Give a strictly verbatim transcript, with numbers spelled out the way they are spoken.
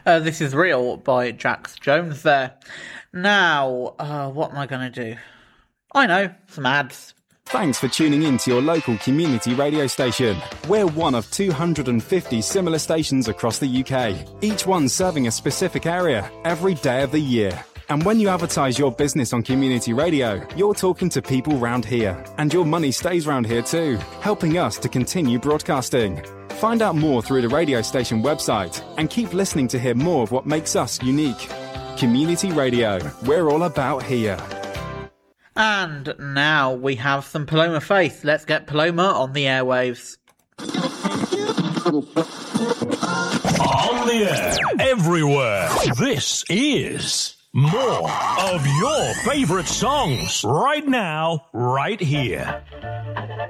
Uh, This Is Real by Jax Jones there. Now, uh, what am I going to do? I know, some ads. Thanks for tuning in to your local community radio station. We're one of two hundred fifty similar stations across the U K, each one serving a specific area every day of the year. And when you advertise your business on community radio, you're talking to people round here. And your money stays round here too, helping us to continue broadcasting. Find out more through the radio station website and keep listening to hear more of what makes us unique. Community Radio, we're all about here. And now we have some Paloma Faith. Let's get Paloma on the airwaves. On the air, everywhere. This is more of your favorite songs right now, right here.